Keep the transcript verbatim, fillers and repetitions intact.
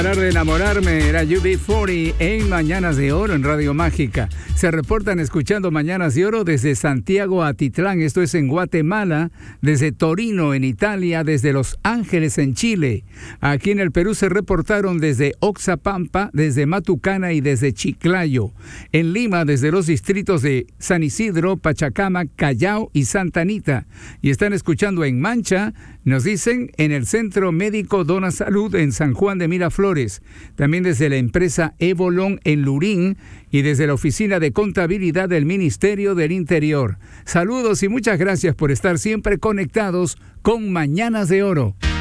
Parar de enamorarme era U B cuarenta en Mañanas de Oro en Radio Mágica. Se reportan escuchando Mañanas de Oro desde Santiago Atitlán, esto es en Guatemala, desde Torino en Italia, desde Los Ángeles en Chile. Aquí en el Perú se reportaron desde Oxapampa, desde Matucana y desde Chiclayo. En Lima desde los distritos de San Isidro, Pachacama, Callao y Santa Anita. Y están escuchando en Mancha, nos dicen, en el Centro Médico Dona Salud en San Juan de Miraflores. También desde la empresa Evolon en Lurín y desde la Oficina de Contabilidad del Ministerio del Interior. Saludos y muchas gracias por estar siempre conectados con Mañanas de Oro.